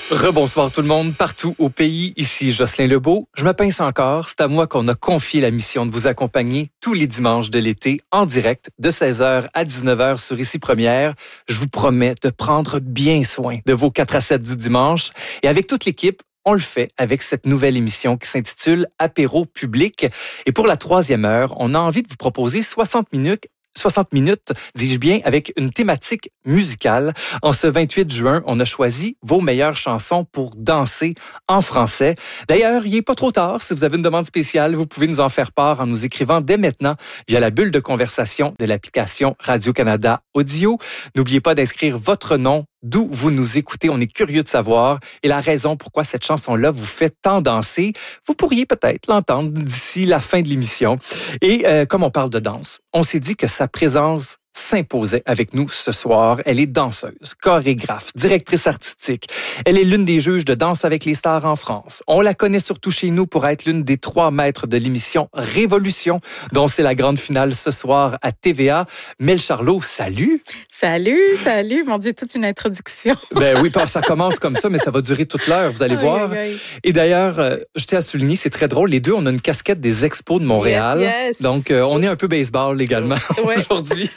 Rebonsoir tout le monde, partout au pays. Ici Jocelyn Lebeau. Je me pince encore. C'est à moi qu'on a confié la mission de vous accompagner tous les dimanches de l'été en direct de 16h à 19h sur Ici Première. Je vous promets de prendre bien soin de vos 4 à 7 du dimanche. Et avec toute l'équipe, on le fait avec cette nouvelle émission qui s'intitule Apéro public. Et pour la 3e heure, on a envie de vous proposer 60 minutes, dis-je bien, avec une thématique musicale. En ce 28 juin, on a choisi vos meilleures chansons pour danser en français. D'ailleurs, il n'est pas trop tard. Si vous avez une demande spéciale, vous pouvez nous en faire part en nous écrivant dès maintenant via la bulle de conversation de l'application Radio-Canada Audio. N'oubliez pas d'inscrire votre nom, d'où vous nous écoutez. On est curieux de savoir et la raison pourquoi cette chanson-là vous fait tant danser. Vous pourriez peut-être l'entendre d'ici la fin de l'émission. Et comme on parle de danse, on s'est dit que sa présence s'imposait avec nous ce soir. Elle est danseuse, chorégraphe, directrice artistique. Elle est l'une des juges de Danse avec les stars en France. On la connaît surtout chez nous pour être l'une des 3 maîtres de l'émission Révolution, dont c'est la grande finale ce soir à TVA. Mel Charlot, salut! Salut! Mon Dieu, toute une introduction. Ben oui, ça commence comme ça, mais ça va durer toute l'heure, vous allez voir. Et d'ailleurs, je tiens à souligner, c'est très drôle, les deux, on a une casquette des Expos de Montréal. Yes. Donc, on est un peu baseball également aujourd'hui.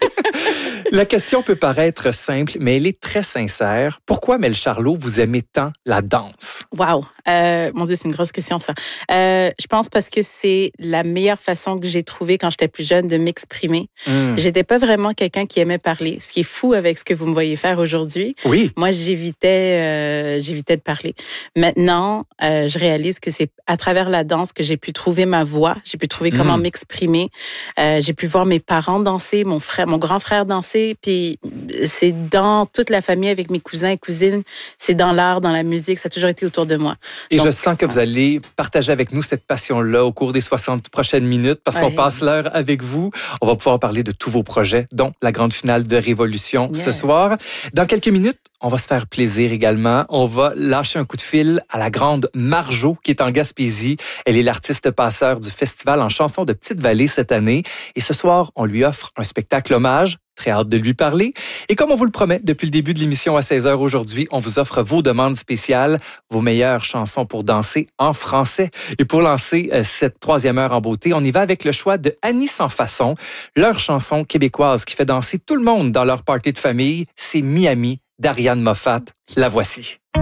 La question peut paraître simple, mais elle est très sincère. Pourquoi, Mel Charlot, vous aimez tant la danse? Wow! Mon Dieu, c'est une grosse question, ça. Je pense parce que c'est la meilleure façon que j'ai trouvée quand j'étais plus jeune de m'exprimer. J'étais pas vraiment quelqu'un qui aimait parler. Ce qui est fou avec ce que vous me voyez faire aujourd'hui. Oui. Moi, j'évitais de parler. Maintenant, je réalise que c'est à travers la danse que j'ai pu trouver ma voix. J'ai pu trouver comment m'exprimer. J'ai pu voir mes parents danser, mon grand frère danser. Puis c'est dans toute la famille avec mes cousins et cousines. C'est dans l'art, dans la musique. Ça a toujours été autour de moi. Et donc, je sens que vous allez partager avec nous cette passion-là au cours des 60 prochaines minutes parce qu'on passe l'heure avec vous. On va pouvoir parler de tous vos projets, dont la grande finale de Révolution ce soir. Dans quelques minutes, on va se faire plaisir également. On va lâcher un coup de fil à la grande Marjo qui est en Gaspésie. Elle est l'artiste passeur du festival en chansons de Petite-Vallée cette année. Et ce soir, on lui offre un spectacle hommage. Très hâte de lui parler. Et comme on vous le promet, depuis le début de l'émission à 16h aujourd'hui, on vous offre vos demandes spéciales, vos meilleures chansons pour danser en français. Et pour lancer cette 3e heure en beauté, on y va avec le choix de Annie Sans Façon. Leur chanson québécoise qui fait danser tout le monde dans leur party de famille, c'est Miami d'Ariane Moffat. La voici.